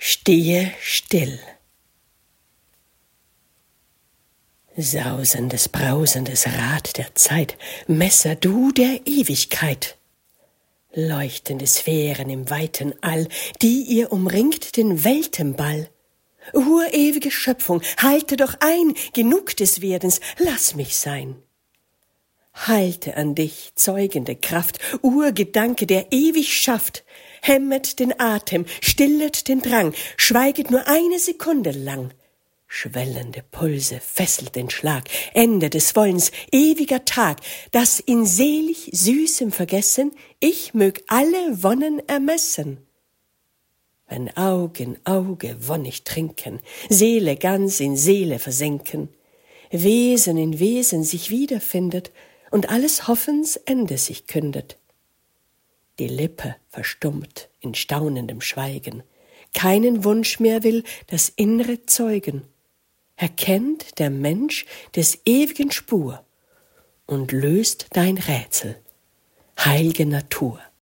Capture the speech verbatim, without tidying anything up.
Stehe still. Sausendes, brausendes Rad der Zeit, Messer du der Ewigkeit. Leuchtende Sphären im weiten All, die ihr umringt den Weltenball. Urewige Schöpfung, halte doch ein, genug des Werdens, lass mich sein. Halte an dich, zeugende Kraft, Urgedanke, der ewig schafft, hemmet den Atem, stillet den Drang, schweiget nur eine Sekunde lang. Schwellende Pulse fesselt den Schlag, Ende des Wollens, ewiger Tag, dass in selig süßem Vergessen ich mög alle Wonnen ermessen. Wenn Aug in Auge wonnig trinken, Seele ganz in Seele versenken, Wesen in Wesen sich wiederfindet und alles Hoffens Ende sich kündet. Die Lippe verstummt in staunendem Schweigen, keinen Wunsch mehr will das Innere zeugen, erkennt der Mensch des ewigen Spur und löst dein Rätsel, heilge Natur.